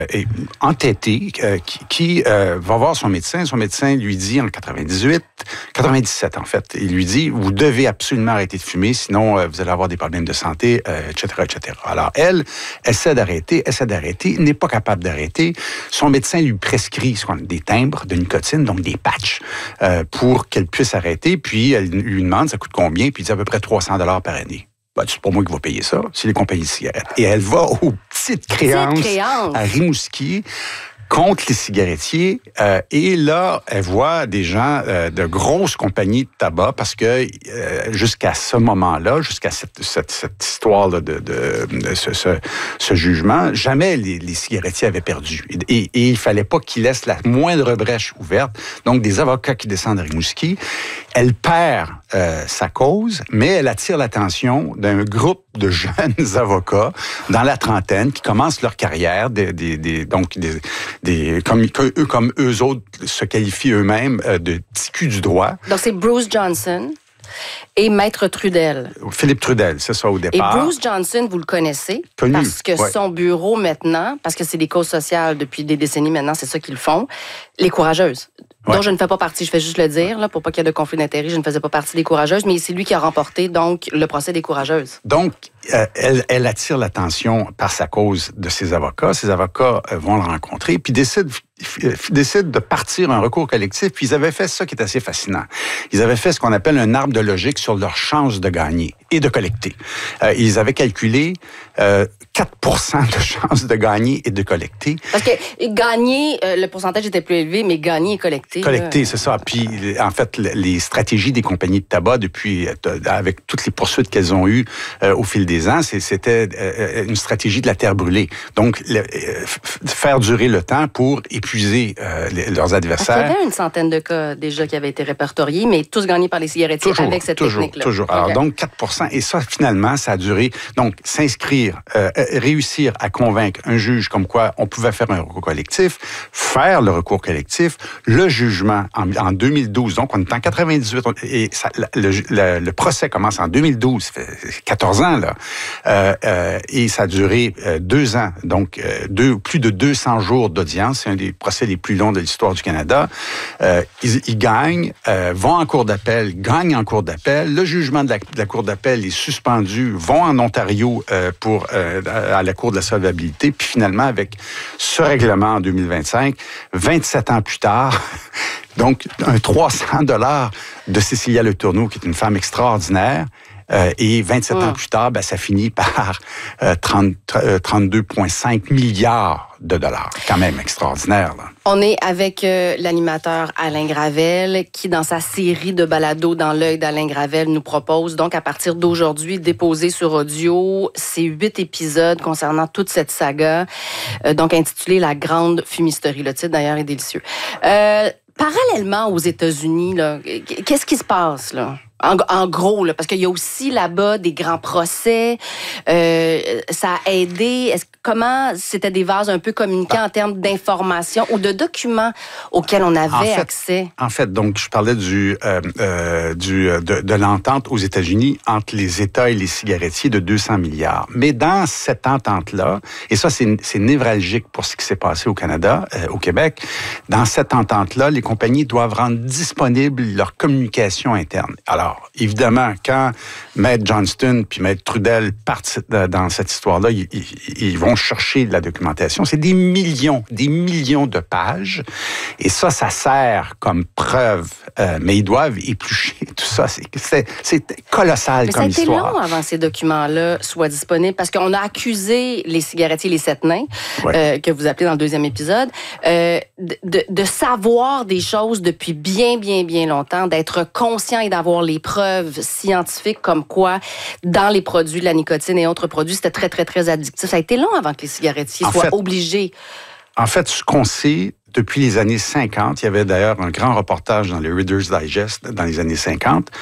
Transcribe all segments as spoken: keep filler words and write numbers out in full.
est entêté, euh, qui, qui euh, va voir son médecin. Son médecin lui dit en quatre-vingt-dix-huit, quatre-vingt-dix-sept en fait, il lui dit, vous devez absolument arrêter de fumer, sinon euh, vous allez avoir des problèmes de santé, euh, et cetera, et cetera. Alors elle essaie d'arrêter, essaie d'arrêter, n'est pas capable d'arrêter. Son médecin lui prescrit ce qu'on a, des timbres de nicotine, donc des patchs, euh, pour qu'elle puisse arrêter. Puis elle lui demande, ça coûte combien? Puis il dit à peu près trois cents dollars par année. Ben, c'est pas moi qui va payer ça, c'est les compagnies de cigarettes. Et elle va aux petites créances, petites créances. à Rimouski contre les cigarettiers. Euh, et là, elle voit des gens euh, de grosses compagnies de tabac parce que euh, jusqu'à ce moment-là, jusqu'à cette, cette, cette histoire de, de, de ce, ce, ce jugement, jamais les, les cigarettiers avaient perdu. Et, et il fallait pas qu'ils laissent la moindre brèche ouverte. Donc, des avocats qui descendent à Rimouski. Elle perd euh, sa cause, mais elle attire l'attention d'un groupe de jeunes avocats dans la trentaine qui commencent leur carrière, des, des, des, donc des, des, comme, eux, comme eux autres se qualifient eux-mêmes euh, de petits culs du droit. Donc c'est Bruce Johnson et Maître Trudel. Philippe Trudel, c'est ça au départ. Et Bruce Johnson, vous le connaissez, Connu, parce que ouais. son bureau maintenant, parce que c'est des causes sociales depuis des décennies maintenant, c'est ça qu'ils font, les Courageuses. Ouais. dont je ne fais pas partie, je fais juste le dire, là, pour pas qu'il y ait de conflit d'intérêt, je ne faisais pas partie des Courageuses, mais c'est lui qui a remporté, donc, le procès des Courageuses. Donc, euh, elle, elle attire l'attention par sa cause de ses avocats. Ses avocats euh, vont le rencontrer, puis décident, décident de partir un recours collectif, puis ils avaient fait ça qui est assez fascinant. Ils avaient fait ce qu'on appelle un arbre de logique sur leur chance de gagner et de collecter. Euh, ils avaient calculé euh, quatre pour cent de chances de gagner et de collecter. Parce que gagner, euh, le pourcentage était plus élevé, mais gagner et collecter... Collecter, c'est ça. Puis, en fait, les stratégies des compagnies de tabac, depuis, avec toutes les poursuites qu'elles ont eues euh, au fil des ans, c'était euh, une stratégie de la terre brûlée. Donc, le, euh, faire durer le temps pour épuiser euh, les, leurs adversaires. Il y avait une centaine de cas déjà qui avaient été répertoriés, mais tous gagnés par les cigarettiers toujours, avec cette toujours, technique-là. Toujours, toujours. Okay. Alors, donc, quatre pour cent. Et ça, finalement, ça a duré... Donc, s'inscrire, euh, réussir à convaincre un juge comme quoi on pouvait faire un recours collectif, faire le recours collectif, le jugement en, en deux mille douze, donc on est en quatre-vingt-dix-huit, et ça, le, le, le procès commence en deux mille douze, ça fait quatorze ans, là, euh, euh, et ça a duré euh, deux ans, donc euh, deux, plus de deux cents jours d'audience, c'est un des procès les plus longs de l'histoire du Canada. Euh, ils, ils gagnent, euh, vont en cour d'appel, gagnent en cour d'appel, le jugement de la, de la cour d'appel est suspendu, vont en Ontario euh, pour euh, à la cour de la solvabilité, puis finalement, avec ce règlement en deux mille vingt-cinq, vingt-sept ans plus tard, donc un trois cents dollars de Cécilia Le Tourneau, qui est une femme extraordinaire, euh, et vingt-sept mmh. ans plus tard, ben, ça finit par euh, trente, euh, trente-deux virgule cinq milliards de dollars. Quand même extraordinaire, là. On est avec euh, l'animateur Alain Gravel, qui, dans sa série de balados dans l'œil d'Alain Gravel, nous propose, donc, à partir d'aujourd'hui, déposer sur audio ces huit épisodes concernant toute cette saga, euh, donc intitulée La Grande Fumisterie. Le titre, d'ailleurs, est délicieux. Euh, parallèlement aux États-Unis, là, qu'est-ce qui se passe, là? En, en gros, là, parce qu'il y a aussi là-bas des grands procès. Euh, ça a aidé. Est-ce, comment c'était des vases un peu communicants ah. en termes d'informations ou de documents auxquels on avait en fait, accès? En fait, donc, je parlais du, euh, euh, du, de, de l'entente aux États-Unis entre les États et les cigarettiers de deux cents milliards. Mais dans cette entente-là, et ça, c'est, c'est névralgique pour ce qui s'est passé au Canada, euh, au Québec, dans cette entente-là, les compagnies doivent rendre disponible leur communication interne. Alors, évidemment, quand Maître Johnston puis Maître Trudel partent dans cette histoire-là, ils, ils, ils vont chercher de la documentation. C'est des millions, des millions de pages. Et ça, ça sert comme preuve. Euh, mais ils doivent éplucher tout ça. C'est, c'est, c'est colossal mais comme histoire. histoire. Ça a été long avant que ces documents-là soient disponibles parce qu'on a accusé les cigarettiers, les sept nains, ouais. euh, que vous appelez dans le deuxième épisode, euh, de, de savoir des choses depuis bien, bien, bien longtemps, d'être conscient et d'avoir les preuves scientifiques comme quoi, dans les produits de la nicotine et autres produits, c'était très, très, très addictif. Ça a été long avant que les cigarettiers en soient fait, obligés. En fait, ce qu'on sait depuis les années cinquante, il y avait d'ailleurs un grand reportage dans le Reader's Digest dans les années cinquante,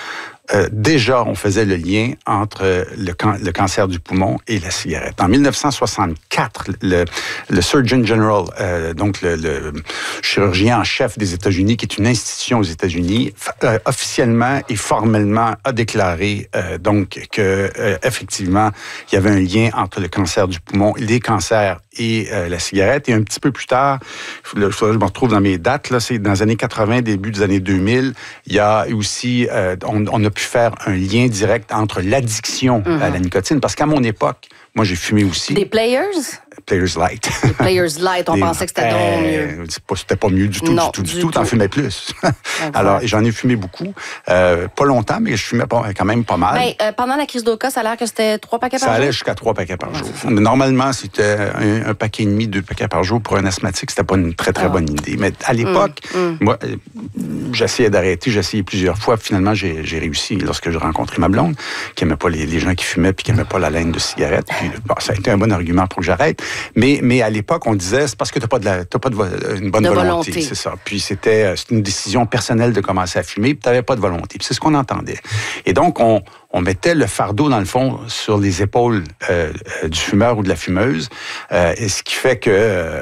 euh, déjà, on faisait le lien entre le, can- le cancer du poumon et la cigarette. En mille neuf cent soixante-quatre, le, le Surgeon General, euh, donc le, le chirurgien en chef des États-Unis, qui est une institution aux États-Unis, euh, officiellement et formellement a déclaré euh, donc que euh, effectivement, il y avait un lien entre le cancer du poumon, les cancers et euh, la cigarette. Et un petit peu plus tard, il faudrait que je me retrouve dans mes dates, là, c'est dans les années quatre-vingts, début des années deux mille, il y a aussi, euh, on, on a pu faire un lien direct entre l'addiction mm-hmm. à la nicotine, parce qu'à mon époque, moi, j'ai fumé aussi. Des Players? Players Light. Des Players Light, on Des, pensait que c'était donc mieux. C'était pas mieux du tout, non, du tout, du, du tout. T'en fumais plus. Alors, j'en ai fumé beaucoup. Euh, pas longtemps, mais je fumais pas, quand même pas mal. Ben, euh, pendant la crise d'Oka, ça a l'air que c'était trois paquets par ça jour? Ça allait jusqu'à trois paquets par jour. Normalement, c'était un, un paquet et demi, deux paquets par jour. Pour un asthmatique, c'était pas une très, très ah. bonne idée. Mais à l'époque, mm, mm. moi, j'essayais d'arrêter. J'ai essayé plusieurs fois. Finalement, j'ai, j'ai réussi lorsque j'ai rencontré ma blonde, qui aimait pas les, les gens qui fumaient puis qui aimait pas la laine de cigarette. Puis, bon, ça a été un bon argument pour que j'arrête. Mais, mais à l'époque, on disait, c'est parce que t'as pas de la, t'as pas de vo- une bonne de volonté, volonté. C'est ça. Puis c'était, c'était une décision personnelle de commencer à fumer, puis t'avais pas de volonté. Puis c'est ce qu'on entendait. Et donc, on, on mettait le fardeau, dans le fond, sur les épaules euh, du fumeur ou de la fumeuse, euh, et ce qui fait que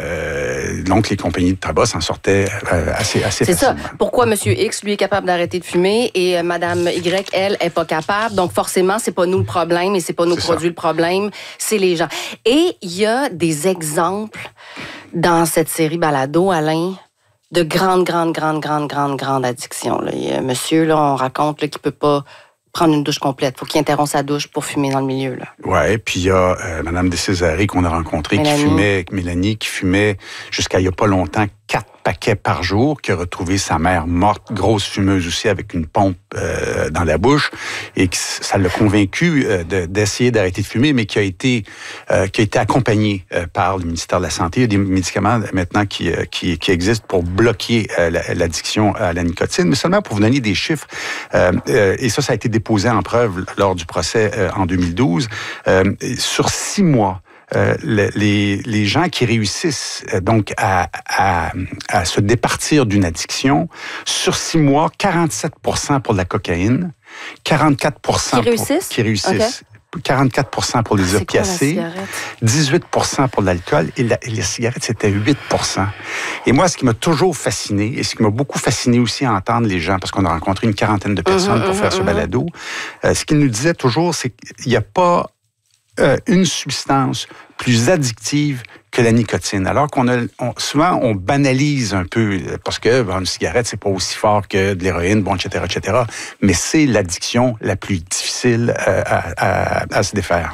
euh, donc les compagnies de tabac s'en sortaient euh, assez, assez c'est facilement. C'est ça. Pourquoi M. X, lui, est capable d'arrêter de fumer et euh, Mme Y, elle, est pas capable. Donc, forcément, c'est pas nous le problème et c'est pas nos c'est produits ça. Le problème, c'est les gens. Et il y a des exemples dans cette série Balado, Alain, de grandes, grandes, grandes, grandes, grandes, grandes addictions. Là. Il y a un monsieur, là, on raconte là, qu'il peut pas prendre une douche complète. Il faut qu'il interrompe sa douche pour fumer dans le milieu. Oui, puis il y a euh, Mme Descésaris qu'on a rencontrée, Mélanie. qui fumait, Mélanie, qui fumait jusqu'à il n'y a pas longtemps quatre paquets par jour, qui a retrouvé sa mère morte, grosse fumeuse aussi, avec une pompe euh, dans la bouche, et que ça l'a convaincu euh, de, d'essayer d'arrêter de fumer, mais qui a été, euh, qui a été accompagné euh, par le ministère de la Santé. Il y a des médicaments maintenant qui, euh, qui, qui existent pour bloquer euh, l'addiction à la nicotine, mais seulement pour vous donner des chiffres. Euh, euh, et ça, ça a été déposé en preuve lors du procès euh, en deux mille douze. Euh, sur six mois, Euh, les, les gens qui réussissent euh, donc à, à, à se départir d'une addiction, sur six mois, quarante-sept pour cent pour la cocaïne, quarante-quatre pour cent qui réussissent, pour, qui réussissent okay. quarante-quatre pour cent pour les c'est opiacés, quoi, dix-huit pour cent pour l'alcool et, la, et les cigarettes, c'était huit pour cent. Et moi, ce qui m'a toujours fasciné, et ce qui m'a beaucoup fasciné aussi à entendre les gens, parce qu'on a rencontré une quarantaine de personnes mmh, pour mmh, faire mmh. ce balado, euh, ce qu'ils nous disaient toujours, c'est qu'il n'y a pas Euh, une substance plus addictive que la nicotine. Alors qu'on a, on, souvent, on banalise un peu, parce que bon, une cigarette, c'est pas aussi fort que de l'héroïne, bon, et cetera, et cetera. Mais c'est l'addiction la plus difficile euh, à, à, à se défaire.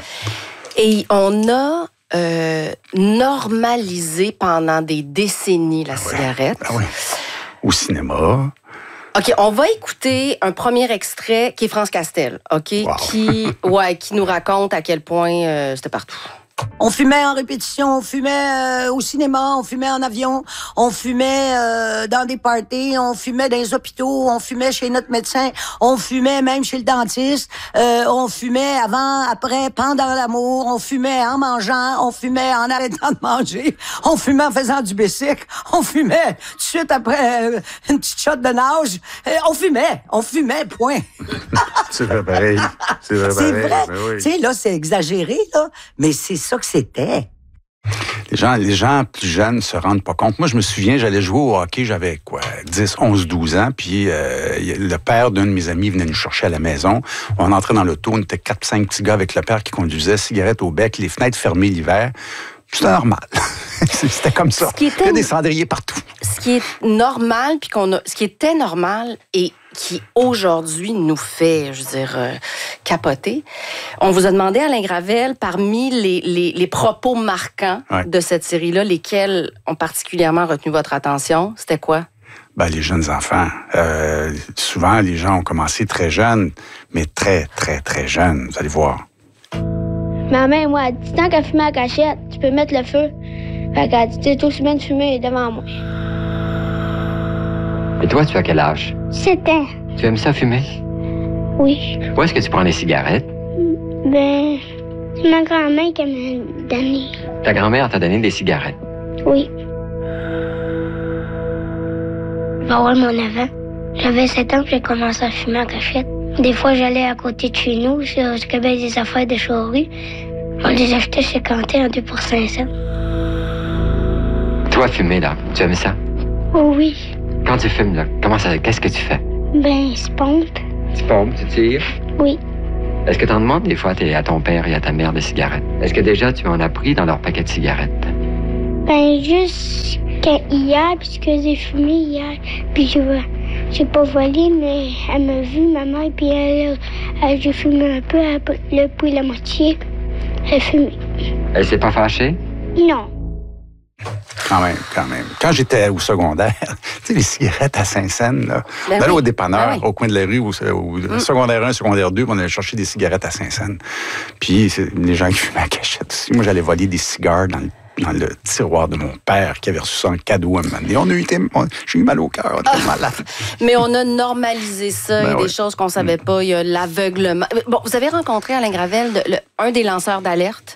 Et on a euh, normalisé pendant des décennies la ah ouais. cigarette. Ah ouais. Au cinéma. OK, on va écouter un premier extrait qui est France Castel, OK, wow. qui, ouais, qui nous raconte à quel point euh, c'était partout. On fumait en répétition, on fumait euh, au cinéma, on fumait en avion, on fumait euh, dans des parties, on fumait dans les hôpitaux, on fumait chez notre médecin, on fumait même chez le dentiste, euh, on fumait avant, après, pendant l'amour, on fumait en mangeant, on fumait en arrêtant de manger, on fumait en faisant du bicycle, on fumait tout de suite après euh, une petite shot de nage, euh, on fumait, on fumait, point. C'est vrai pareil. C'est vrai c'est pareil. vrai. Oui. Tu sais, là, c'est exagéré, là, mais c'est ça que c'était. Les gens, les gens plus jeunes se rendent pas compte. Moi, je me souviens, j'allais jouer au hockey, j'avais quoi, dix, onze, douze ans, puis euh, le père d'un de mes amis venait nous chercher à la maison. On entrait dans l'auto, on était quatre, cinq petits gars avec le père qui conduisait, cigarette au bec, les fenêtres fermées l'hiver. C'était normal. C'était comme ça. Il y a des cendriers partout. Ce qui est normal, puis qu'on a, ce qui était normal et qui aujourd'hui nous fait, je veux dire, euh, capoter. On vous a demandé, Alain Gravel, parmi les, les, les propos marquants ouais. de cette série-là, lesquels ont particulièrement retenu votre attention, c'était quoi? Ben, les jeunes enfants. Euh, souvent, les gens ont commencé très jeunes, mais très, très, très jeunes, vous allez voir. Ma mère, moi, elle dit, tant qu'à fumer à cachette, tu peux mettre le feu. Fait qu'elle dit, c'est aussi bien de fumer devant moi. Et toi, tu as quel âge? sept ans. Tu aimes ça fumer? Oui. Où est-ce que tu prends les cigarettes? Ben, c'est ma grand-mère qui m'a donné. Ta grand-mère t'a donné des cigarettes? Oui. Je vais avoir mon avant. J'avais sept ans que j'ai commencé à fumer en cachette. Des fois, j'allais à côté de chez nous, sur ce qu'il y avait des affaires de charrue. On les achetait chez Quentin en deux pour cinq cents. Toi, fumer, là, tu aimes ça? Oh oui. Quand tu fumes, là, comment ça, qu'est-ce que tu fais? Ben, je pompe. Tu pompes, tu tires? Oui. Est-ce que tu en demandes des fois à ton père et à ta mère des cigarettes? Est-ce que déjà tu en as pris dans leur paquet de cigarettes? Ben, juste hier, puisque j'ai fumé hier, puis je j'ai pas volé, mais elle m'a vu, ma mère, puis elle, elle j'ai fumé un peu, elle a pris la moitié, elle a fumé. Elle s'est pas fâchée? Non. Quand même, quand même. Quand j'étais au secondaire, tu sais, les cigarettes à Saint-Saëns, là, ben on allait oui. au dépanneur, ben oui. au coin de la rue, au, au mm. secondaire un, secondaire deux, on allait chercher des cigarettes à Saint-Saëns. Puis les gens qui fumaient à cachette aussi. Moi, j'allais voler des cigares dans le dans le tiroir de mon père qui avait reçu ça en cadeau un moment donné. On a eu, on, j'ai eu mal au cœur, on était ah, malade. Mais on a normalisé ça. Ben il y a ouais. des choses qu'on ne savait mm. pas. Il y a l'aveuglement. Bon, vous avez rencontré Alain Gravel, de, le, un des lanceurs d'alerte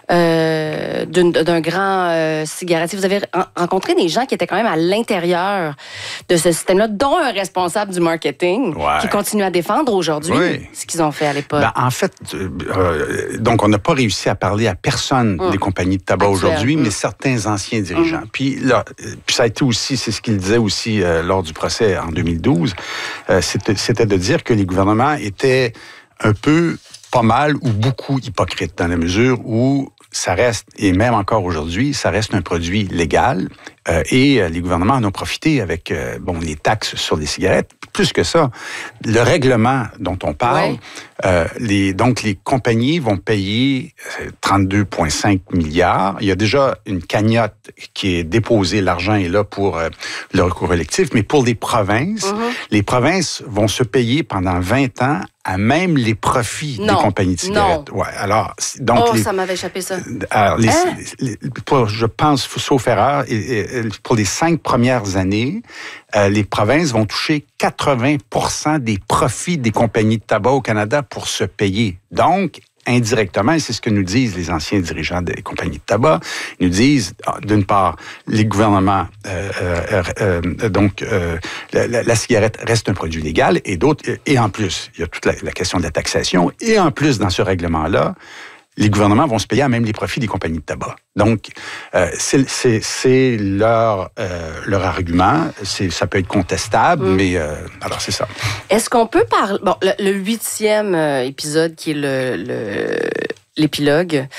euh, d'un, d'un grand euh, cigarettier. Vous avez rencontré des gens qui étaient quand même à l'intérieur de ce système-là, dont un responsable du marketing ouais. qui continue à défendre aujourd'hui oui. ce qu'ils ont fait à l'époque. Ben, en fait, euh, donc on n'a pas réussi à parler à personne mm. des compagnies de tabac Actuel. aujourd'hui, mais certains anciens dirigeants. Mm. Puis, là, puis ça a été aussi, c'est ce qu'il disait aussi euh, lors du procès en deux mille douze, euh, c'était, c'était de dire que les gouvernements étaient un peu, pas mal ou beaucoup hypocrites dans la mesure où ça reste, et même encore aujourd'hui, ça reste un produit légal euh, et euh, les gouvernements en ont profité avec euh, bon les taxes sur les cigarettes. Plus que ça, le règlement dont on parle, ouais. euh, les, donc les compagnies vont payer trente-deux virgule cinq milliards. Il y a déjà une cagnotte qui est déposée, l'argent est là pour euh, le recours collectif, mais pour les provinces, mm-hmm. les provinces vont se payer pendant vingt ans à même les profits non, des compagnies de cigarettes. Non. Ouais, alors, donc oh, les, ça m'avait échappé ça. Alors, les, hein? les, pour, je pense, sauf erreur, et, et, pour les cinq premières années, euh, les provinces vont toucher quatre-vingts pour cent des profits des compagnies de tabac au Canada pour se payer. Donc, indirectement, et c'est ce que nous disent les anciens dirigeants des compagnies de tabac, ils nous disent, d'une part, les gouvernements, euh, euh, euh, donc euh, la, la cigarette reste un produit légal, et d'autres, et en plus, il y a toute la, la question de la taxation, et en plus, dans ce règlement-là, les gouvernements vont se payer à même les profits des compagnies de tabac. Donc, euh, c'est, c'est, c'est leur, euh, leur argument. C'est, ça peut être contestable, mmh. mais euh, alors c'est ça. Est-ce qu'on peut parler... Bon, le, le huitième épisode, qui est le, le, l'épilogue,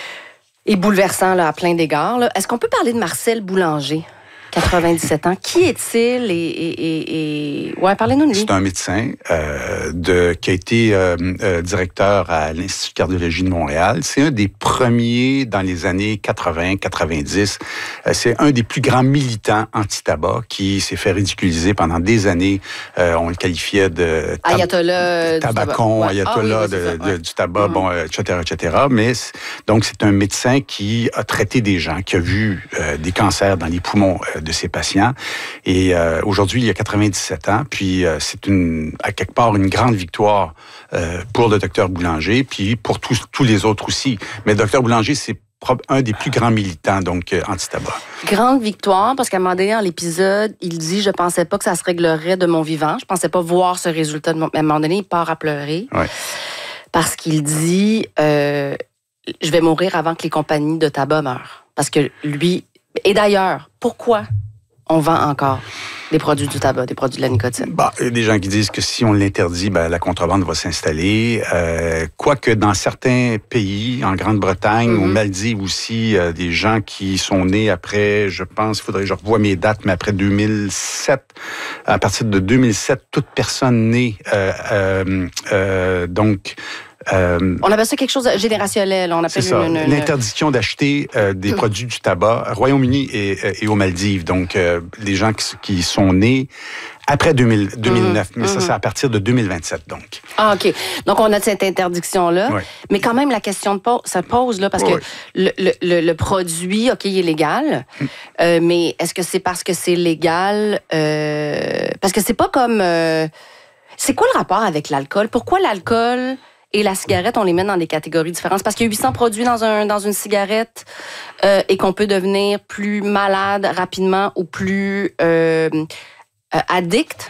est bouleversant là, à plein d'égards. Là. Est-ce qu'on peut parler de Marcel Boulanger? quatre-vingt-dix-sept ans. Qui est-il? Et, et, et, et... Ouais, parlez-nous de lui. C'est un médecin euh, de, qui a été euh, euh, directeur à l'Institut de cardiologie de Montréal. C'est un des premiers dans les années quatre-vingts quatre-vingt-dix. Euh, c'est un des plus grands militants anti-tabac qui s'est fait ridiculiser pendant des années. Euh, on le qualifiait de tab- ayatollah tabacon, du tabac. ayatollah ah, oui, de, de, de, du tabac, mm-hmm. bon, et cetera, et cetera. Mais donc c'est un médecin qui a traité des gens, qui a vu euh, des cancers dans les poumons euh, de ses patients. Et euh, aujourd'hui, il y a quatre-vingt-dix-sept ans. Puis euh, c'est une, à quelque part une grande victoire euh, pour le docteur Boulanger, puis pour tous, tous les autres aussi. Mais le docteur Boulanger, c'est un des plus grands militants, donc, euh, anti-tabac. Grande victoire, parce qu'à un moment donné, dans l'épisode, il dit « Je pensais pas que ça se réglerait de mon vivant. Je pensais pas voir ce résultat de mon... » À un moment donné, il part à pleurer. Ouais. Parce qu'il dit euh, « Je vais mourir avant que les compagnies de tabac meurent. » Parce que lui... Et d'ailleurs, pourquoi on vend encore des produits du tabac, des produits de la nicotine? Bah, il y a des gens qui disent que si on l'interdit, ben, la contrebande va s'installer. Euh, quoique dans certains pays, en Grande-Bretagne, mm-hmm. aux Maldives aussi, euh, des gens qui sont nés après, je pense, il faudrait que je revoie mes dates, mais après deux mille sept, à partir de deux mille sept, toute personne née, euh, euh, euh, donc... Euh, on appelle ça quelque chose de générationnel. On appelle c'est ça, une, une, l'interdiction d'acheter euh, des mmh. produits du tabac au Royaume-Uni et, et aux Maldives. Donc, euh, les gens qui, qui sont nés après deux mille, deux mille neuf, mmh. mais ça, c'est à partir de deux mille vingt-sept, donc. Ah, OK. Donc, on a cette interdiction-là. Oui. Mais quand même, la question de pose, ça pose, là, parce oui. que le, le, le produit, OK, il est légal, mmh. euh, mais est-ce que c'est parce que c'est légal? Euh, parce que c'est pas comme... Euh, c'est quoi le rapport avec l'alcool? Pourquoi l'alcool... et la cigarette, on les met dans des catégories différentes. Parce qu'il y a huit cents produits dans, un, dans une cigarette euh, et qu'on peut devenir plus malade rapidement ou plus euh, euh, addict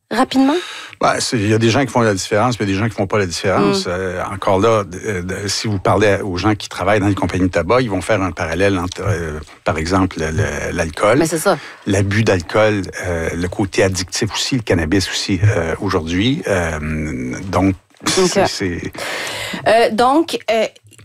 rapidement? Ben, il y a des gens qui font la différence, puis il y a des gens qui font pas la différence. Mm. Euh, encore là, de, de, si vous parlez aux gens qui travaillent dans les compagnies de tabac, ils vont faire un parallèle entre, euh, par exemple, le, le, l'alcool. Mais c'est ça. L'abus d'alcool, euh, le côté addictif aussi, le cannabis aussi, euh, aujourd'hui. Euh, donc, okay. c'est... c'est... Euh, donc... Euh,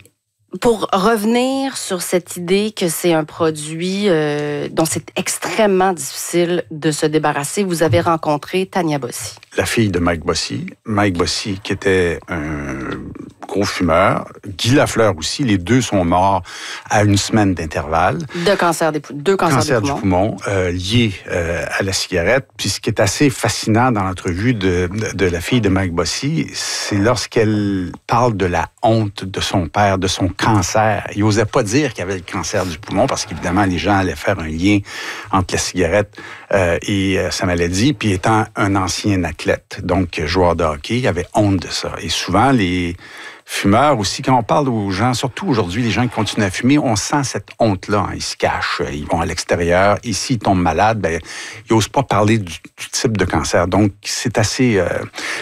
Pour revenir sur cette idée que c'est un produit euh, dont c'est extrêmement difficile de se débarrasser, vous avez rencontré Tania Bossy. La fille de Mike Bossy. Mike Bossy, qui était un gros fumeur. Guy Lafleur aussi. Les deux sont morts à une semaine d'intervalle. De cancer des poumons. Deux cancers cancer des poumons. du poumon, euh, liés euh, à la cigarette. Puis ce qui est assez fascinant dans l'entrevue de, de, de la fille de Mike Bossy, c'est lorsqu'elle parle de la honte de son père, de son cancer. Il n'osait pas dire qu'il avait le cancer du poumon parce qu'évidemment, les gens allaient faire un lien entre la cigarette euh, et euh, sa maladie. Puis étant un ancien athlète, donc joueur de hockey, il avait honte de ça. Et souvent, les fumeurs aussi, quand on parle aux gens, surtout aujourd'hui, les gens qui continuent à fumer, on sent cette honte-là. Hein. Ils se cachent, ils vont à l'extérieur. Et s'ils tombent malades, ben, ils n'osent pas parler du, du type de cancer. Donc, c'est assez... Euh,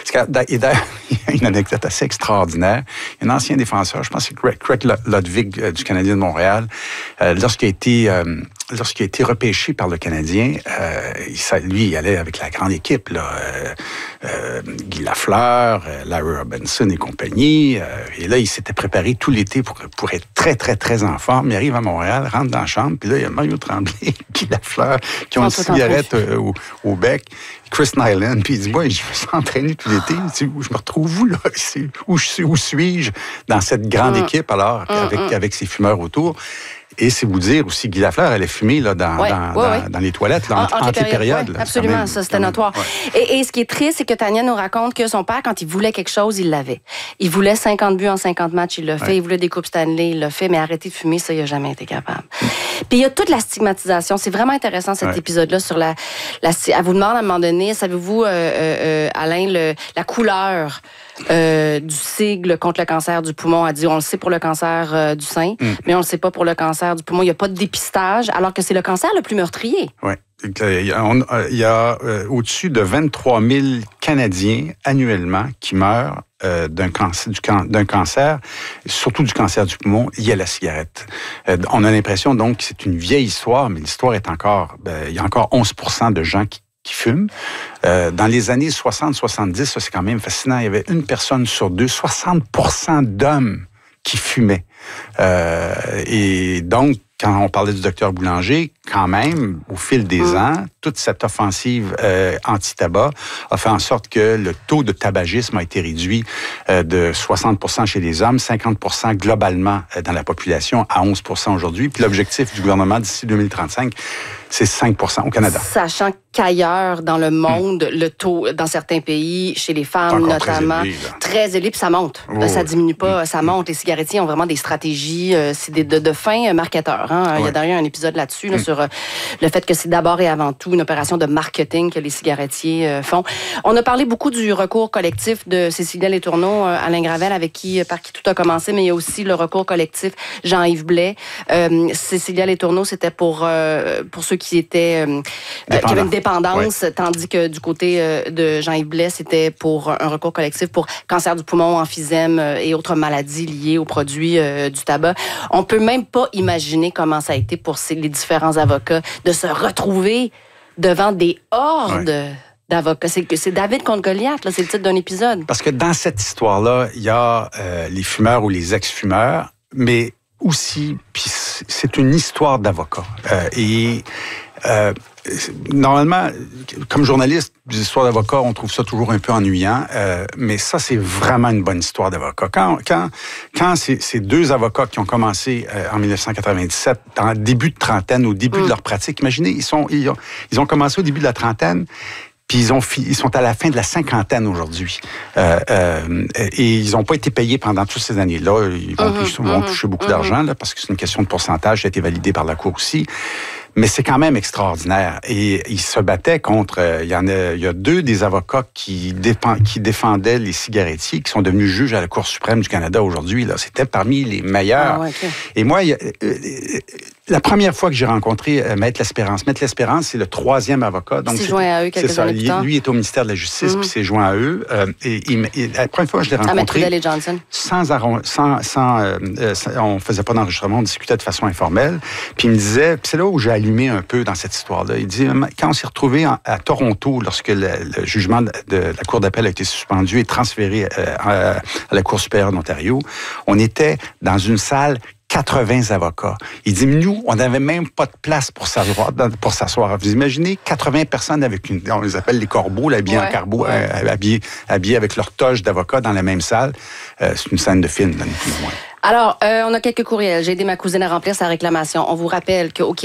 et d'ailleurs, il y a une anecdote assez extraordinaire. Il y a un ancien défenseur, je pense que c'est Craig Ludwig euh, du Canadien de Montréal, euh, lorsqu'il a été... Euh, Lorsqu'il a été repêché par le Canadien, euh, il, lui, il allait avec la grande équipe, là, euh, euh, Guy Lafleur, euh, Larry Robinson et compagnie. Euh, et là, il s'était préparé tout l'été pour, pour être très, très, très en forme. Il arrive à Montréal, rentre dans la chambre, puis là, il y a Mario Tremblay, Guy Lafleur, qui ont une cigarette euh, au, au bec. Chris Nyland, puis il dit, moi, je me suis entraîné tout l'été. Je me retrouve où, là? Où, où suis-je dans cette grande mmh. équipe, alors, mmh, avec, mmh. avec ces fumeurs autour? Et c'est vous dire aussi, Guy Lafleur allait fumer là, dans, ouais, dans, ouais, dans, dans les toilettes, là, en, entre les périodes. Ouais, absolument, même, ça, c'était notoire. Ouais. Et, et ce qui est triste, c'est que Tania nous raconte que son père, quand il voulait quelque chose, il l'avait. Il voulait cinquante buts en cinquante matchs, il l'a fait. Ouais. Il voulait des coupes Stanley, il l'a fait. Mais arrêter de fumer, ça, il n'a jamais été capable. Puis il y a toute la stigmatisation. C'est vraiment intéressant, cet ouais. épisode-là, sur la... la elle vous demande à un moment donné, savez-vous, euh, euh, Alain, le, la couleur... Euh, du sigle contre le cancer du poumon. Elle dit, on le sait pour le cancer euh, du sein, mm. mais on le sait pas pour le cancer du poumon. Il n'y a pas de dépistage, alors que c'est le cancer le plus meurtrier. Oui. Il y a, on, il y a euh, au-dessus de vingt-trois mille Canadiens annuellement qui meurent euh, d'un, cancer, du can, d'un cancer, surtout du cancer du poumon, lié à la cigarette. Euh, on a l'impression donc que c'est une vieille histoire, mais l'histoire est encore... Ben, il y a encore onze pour cent de gens qui qui fument. Euh, dans les années soixante soixante-dix, ça, c'est quand même fascinant, il y avait une personne sur deux, soixante pour cent d'hommes qui fumaient. Euh, et donc, quand on parlait du docteur Boulanger, quand même, au fil des mmh. ans, toute cette offensive euh, anti-tabac a fait en sorte que le taux de tabagisme a été réduit euh, de soixante pour cent chez les hommes, cinquante pour cent globalement euh, dans la population, à onze pour cent aujourd'hui. Puis l'objectif du gouvernement d'ici deux mille trente-cinq, c'est cinq pour cent au Canada. Sachant qu'ailleurs dans le monde, mmh. le taux, dans certains pays, chez les femmes notamment, très élevé, très élevé, puis ça monte. Oh, ça diminue pas, mmh. ça monte. Les cigarettiers ont vraiment des stratégies, euh, c'est des, de, de fins marketeurs. Hein? Ouais. Il y a d'ailleurs un épisode là-dessus, là, mmh. sur euh, le fait que c'est d'abord et avant tout une opération de marketing que les cigarettiers euh, font. On a parlé beaucoup du recours collectif de Cécilia Letourneau, euh, Alain Gravel, avec qui, par qui tout a commencé, mais il y a aussi le recours collectif Jean-Yves Blais. Euh, Cécilia Letourneau, c'était pour, euh, pour ceux qui étaient euh, qui avaient une dépendance, ouais. tandis que du côté euh, de Jean-Yves Blais, c'était pour un recours collectif pour cancer du poumon, emphysème euh, et autres maladies liées aux produits euh, du tabac. On peut même pas imaginer comment ça a été pour ces, les différents avocats de se retrouver devant des hordes ouais. d'avocats. C'est, c'est David contre Goliath, là, c'est le titre d'un épisode. Parce que dans cette histoire-là, il y a euh, les fumeurs ou les ex-fumeurs, mais aussi, puis c'est une histoire d'avocats. Euh, et euh, normalement, comme journaliste, des histoires d'avocats, on trouve ça toujours un peu ennuyant, euh, mais ça, c'est vraiment une bonne histoire d'avocat. Quand, quand, quand ces, ces deux avocats qui ont commencé euh, en dix-neuf cent quatre-vingt-dix-sept, dans le début de trentaine, au début mmh. de leur pratique, imaginez, ils, sont, ils, ont, ils ont commencé au début de la trentaine, puis ils, ont, ils sont à la fin de la cinquantaine aujourd'hui. Euh, euh, et ils n'ont pas été payés pendant toutes ces années-là. Ils vont, mmh, ils vont mmh, toucher beaucoup mmh. d'argent, là, parce que c'est une question de pourcentage, ça a été validé par la Cour aussi. Mais c'est quand même extraordinaire. Et ils se battaient contre... Euh, il y en a, il y a deux des avocats qui, défend, qui défendaient les cigarettiers, qui sont devenus juges à la Cour suprême du Canada aujourd'hui. Là, c'était parmi les meilleurs. Ah, ouais, okay. Et moi, il y a, euh, La première fois que j'ai rencontré euh, Maître L'Espérance, Maître L'Espérance, c'est le troisième avocat. Donc, il s'est joint à eux quelques années plus tard. Lui est au ministère de la Justice, mm-hmm. puis s'est joint à eux. Euh, et, il, et la première fois que je l'ai rencontré... À Maître Trudel et Johnson. Sans, sans, sans, euh, sans on faisait pas d'enregistrement, on discutait de façon informelle. Puis il me disait, puis c'est là où j'ai allumé un peu dans cette histoire-là. Il dit, quand on s'est retrouvé en, à Toronto, lorsque le, le jugement de, de la Cour d'appel a été suspendu et transféré euh, à, à la Cour supérieure d'Ontario, on était dans une salle quatre-vingts avocats. Il dit, nous, on n'avait même pas de place pour s'asseoir. Pour s'asseoir. Vous imaginez quatre-vingts personnes avec une, on les appelle les corbeaux, là, habillés ouais, en carbo, ouais. euh, habillés, habillés avec leur toge d'avocats dans la même salle. Euh, c'est une scène de film, là, ni plus ni moins. Alors, euh, on a quelques courriels. J'ai aidé ma cousine à remplir sa réclamation. On vous rappelle qu'au